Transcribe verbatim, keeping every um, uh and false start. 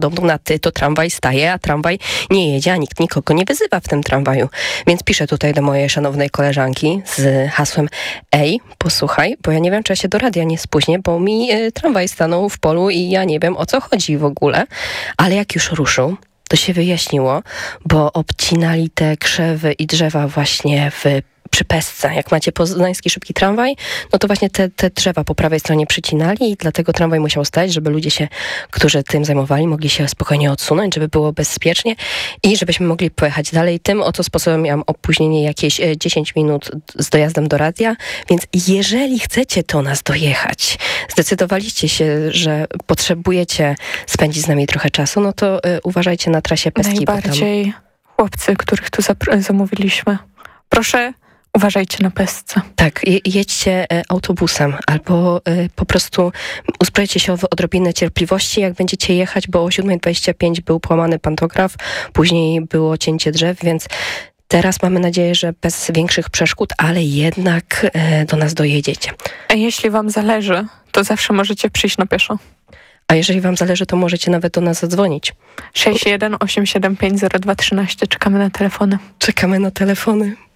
podobną na ty, to tramwaj staje, a tramwaj nie jedzie, a nikt nikogo nie wyzywa w tym tramwaju. Więc piszę tutaj do mojej szanownej koleżanki z hasłem: ej, posłuchaj, bo ja nie wiem, czy ja się do radia nie spóźnię, bo mi y, tramwaj stanął w polu i ja nie wiem, o co chodzi w ogóle. Ale jak już ruszył, to się wyjaśniło, bo obcinali te krzewy i drzewa właśnie w przy Pestce. Jak macie poznański szybki tramwaj, no to właśnie te, te drzewa po prawej stronie przycinali i dlatego tramwaj musiał stać, żeby ludzie się, którzy tym zajmowali, mogli się spokojnie odsunąć, żeby było bezpiecznie i żebyśmy mogli pojechać dalej. Tym oto sposobem miałam opóźnienie jakieś dziesięć minut z dojazdem do radia, więc jeżeli chcecie do nas dojechać, zdecydowaliście się, że potrzebujecie spędzić z nami trochę czasu, no to y, uważajcie na trasie Pestki. Najbardziej tam... chłopcy, których tu zapr- zamówiliśmy. Proszę, uważajcie na Pestce. Tak, je, jedźcie e, autobusem albo e, po prostu uzbrojcie się w odrobinę cierpliwości, jak będziecie jechać, bo o siódma dwadzieścia pięć był połamany pantograf, później było cięcie drzew, więc teraz mamy nadzieję, że bez większych przeszkód, ale jednak e, do nas dojedziecie. A jeśli wam zależy, to zawsze możecie przyjść na pieszo. A jeżeli wam zależy, to możecie nawet do nas zadzwonić. sześć jeden osiem siedem pięć zero dwa trzynaście. Czekamy na telefony. Czekamy na telefony.